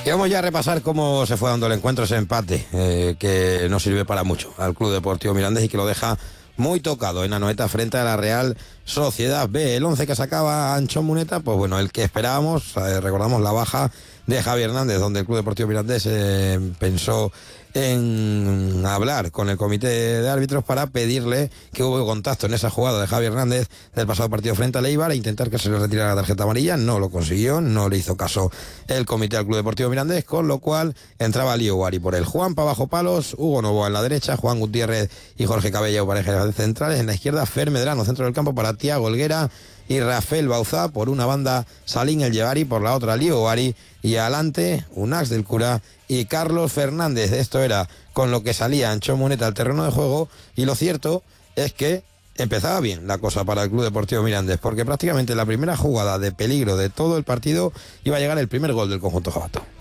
Y vamos ya a repasar cómo se fue dando el encuentro, ese empate que no sirve para mucho al Club Deportivo Mirandés y que lo deja muy tocado en Anoeta frente a la Real Sociedad B. El 11 que sacaba Anchón Muneta, pues bueno, el que esperábamos, recordamos la baja de Javi Hernández, donde el Club Deportivo Mirandés pensó en hablar con el comité de árbitros para pedirle que hubo contacto en esa jugada de Javi Hernández del pasado partido frente a Eibar e intentar que se le retirara la tarjeta amarilla. No lo consiguió, no le hizo caso el comité al Club Deportivo Mirandés, con lo cual entraba Lío Guari por él. Juanpa bajo palos, Hugo Novoa en la derecha, Juan Gutiérrez y Jorge Cabello parejas centrales, en la izquierda Fer Medrano, centro del campo para Tiago Helguera y Rafael Bauzá, por una banda Salín El Llevari, por la otra Lío Guari, y adelante Unax del Cura y Carlos Fernández. Esto era con lo que salía Anchón Muneta al terreno de juego, y lo cierto es que empezaba bien la cosa para el Club Deportivo Mirandés, porque prácticamente en la primera jugada de peligro de todo el partido iba a llegar el primer gol del conjunto jabato.